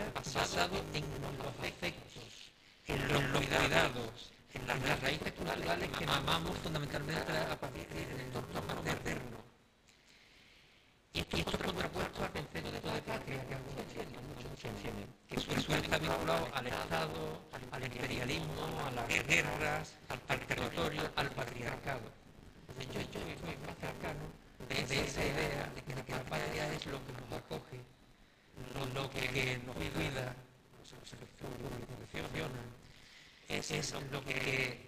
basado en los afectos, en los cuidados, en las raíces culturales que mamamos fundamentalmente a partir del entorno materno. Y esto es contrapuesto al concepto de patria que algunos tienen, que suele estar vinculado al Estado, al imperialismo, a las guerras, al territorio, al patriarcado. Yo soy más cercano de esa idea de que la patria es lo que nos acoge, lo que nos cuida, nos proporciona, es lo que